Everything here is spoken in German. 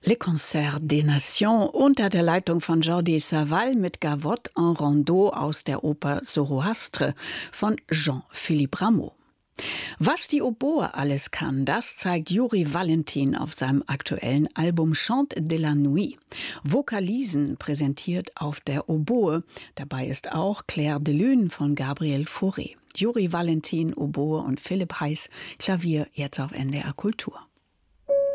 Le Concert des Nations unter der Leitung von Jordi Savall mit Gavotte en Rondeau aus der Oper Zoroastre von Jean-Philippe Rameau. Was die Oboe alles kann, das zeigt Juri Valentin auf seinem aktuellen Album Chante de la Nuit. Vokalisen präsentiert auf der Oboe. Dabei ist auch Claire de Lune von Gabriel Fauré. Juri Valentin, Oboe und Philipp Heiß, Klavier, jetzt auf NDR Kultur.